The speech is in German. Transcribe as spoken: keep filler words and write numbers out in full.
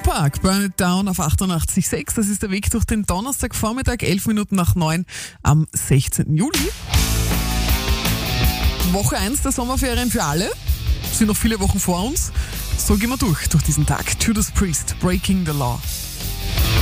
Park, Burn It Down auf achtundachtzig Komma sechs. Das ist der Weg durch den Donnerstagvormittag, elf Minuten nach neun am sechzehnten Juli. Woche eins der Sommerferien für alle. Es sind noch viele Wochen vor uns. So gehen wir durch, durch diesen Tag. Judas Priest, Breaking the Law.